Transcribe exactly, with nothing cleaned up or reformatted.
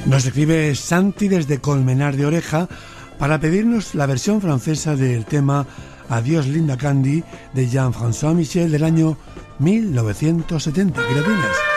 Nos escribe Santi desde Colmenar de Oreja para pedirnos la versión francesa del tema Adiós Linda Candy de Jean-François Michel del año mil novecientos setenta. ¿Qué la tienes?